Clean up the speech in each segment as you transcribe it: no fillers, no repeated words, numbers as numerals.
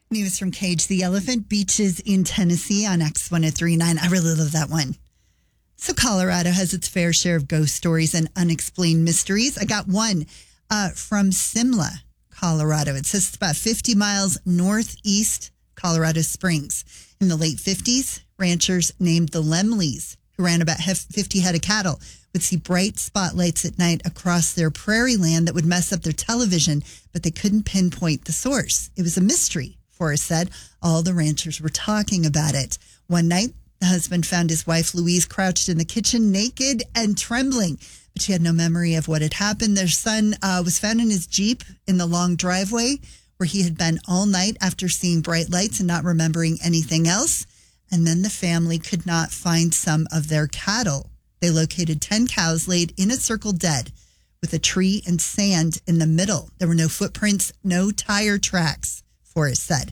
News from Cage the Elephant, beaches in Tennessee on X1039. I really love that one. So Colorado has its fair share of ghost stories and unexplained mysteries. I got one from Simla, Colorado. It says it's about 50 miles northeast Colorado Springs. In the late 50s, ranchers named the Lemleys, who ran about 50 head of cattle, would see bright spotlights at night across their prairie land that would mess up their television, but they couldn't pinpoint the source. It was a mystery, Forrest said. All the ranchers were talking about it. One night, the husband found his wife, Louise, crouched in the kitchen, naked and trembling, but she had no memory of what had happened. Their son was found in his Jeep in the long driveway where he had been all night after seeing bright lights and not remembering anything else. And then the family could not find some of their cattle. They located 10 cows laid in a circle dead with a tree and sand in the middle. There were no footprints, no tire tracks, Forrest said.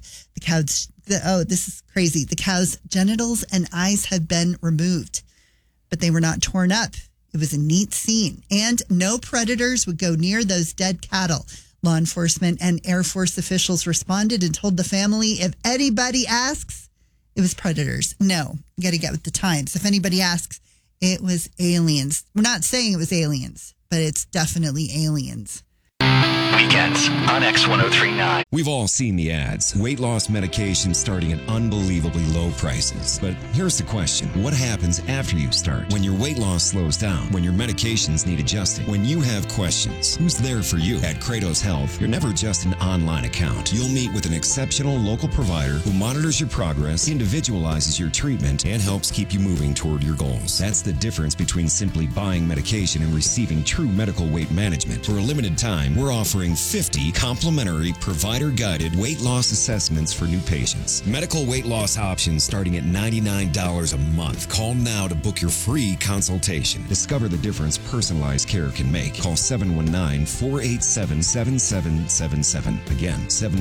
This is crazy. The cows' genitals and eyes had been removed, but they were not torn up. It was a neat scene. And no predators would go near those dead cattle. Law enforcement and Air Force officials responded and told the family, if anybody asks, it was predators. No, you got to get with the times. If anybody asks, it was aliens. We're not saying it was aliens, but it's definitely aliens. Weekends on X1039. We've all seen the ads. Weight loss medication starting at unbelievably low prices. But here's the question. What happens after you start? When your weight loss slows down? When your medications need adjusting? When you have questions? Who's there for you? At Kratos Health, you're never just an online account. You'll meet with an exceptional local provider who monitors your progress, individualizes your treatment, and helps keep you moving toward your goals. That's the difference between simply buying medication and receiving true medical weight management. For a limited time, we're offering 50 complimentary provider-guided weight loss assessments for new patients. Medical weight loss options starting at $99 a month. Call now to book your free consultation. Discover the difference personalized care can make. Call 719-487-7777. Again,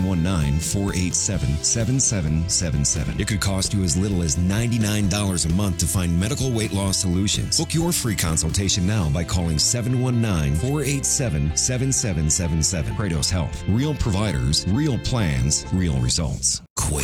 719-487-7777. It could cost you as little as $99 a month to find medical weight loss solutions. Book your free consultation now by calling 719-487-7777. Kratos Health. Real providers, real plans, real results.